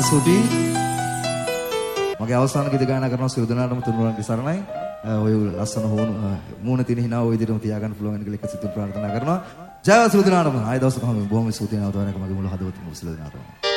ස්තුතියි. මගේ අවසාන ගීත ගායනා කරන සියලු දෙනාටම තුනුරුවන්ගේ සරණයි. ඔය ලස්සන මූණ තියෙන හිනාව ඔය විදිහටම තියාගන්න පුළුවන් වෙන කියලා එක සිතුම් ප්‍රාර්ථනා කරනවා. ජය සියලු දෙනාටම ආය දවසක බොහොම ස්තුතියි නවතාවරක මගේ මුළු හදවතින්ම සියලු දෙනාටම.